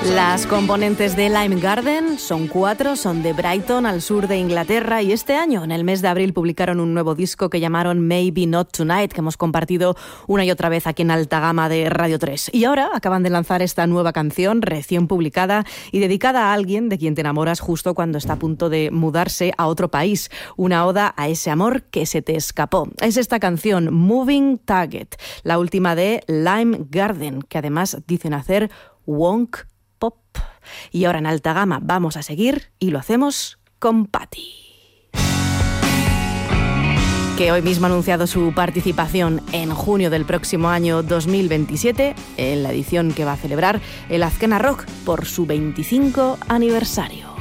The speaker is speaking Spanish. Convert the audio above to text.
Las componentes de Lime Garden son 4, son de Brighton, al sur de Inglaterra, y este año, en el mes de abril, publicaron un nuevo disco que llamaron Maybe Not Tonight, que hemos compartido una y otra vez aquí en Alta Gama de Radio 3. Y ahora acaban de lanzar esta nueva canción, recién publicada y dedicada a alguien de quien te enamoras justo cuando está a punto de mudarse a otro país. Una oda a ese amor que se te escapó. Es esta canción, Moving Target, la última de Lime Garden, que además dicen hacer wonk pop. Y ahora en Alta Gama vamos a seguir y lo hacemos con Patti, que hoy mismo ha anunciado su participación en junio del próximo año 2027 en la edición que va a celebrar el Azkena Rock por su 25 aniversario.